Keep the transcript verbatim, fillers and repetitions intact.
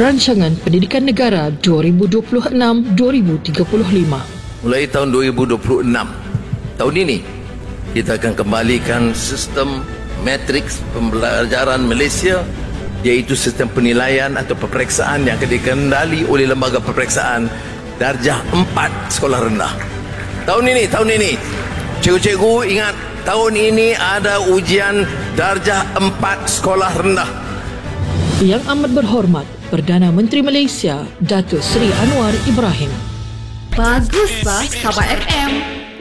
Rancangan Pendidikan Negara dua ribu dua puluh enam dua ribu tiga puluh lima. Mulai tahun dua ribu dua puluh enam, tahun ini, kita akan kembalikan sistem matriks pembelajaran Malaysia, iaitu sistem penilaian atau peperiksaan yang akan dikendali oleh lembaga peperiksaan darjah empat sekolah rendah. Tahun ini, tahun ini, cikgu-cikgu ingat, tahun ini ada ujian darjah empat sekolah rendah. Yang amat berhormat Perdana Menteri Malaysia Datuk Seri Anwar Ibrahim. Bagus bah, Sabah F M.